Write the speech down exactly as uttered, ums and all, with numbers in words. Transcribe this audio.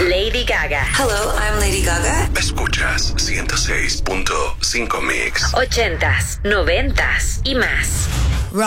Lady Gaga. Hello, I'm Lady Gaga. Escuchas ciento seis punto cinco Mix. Ochentas, noventas y más.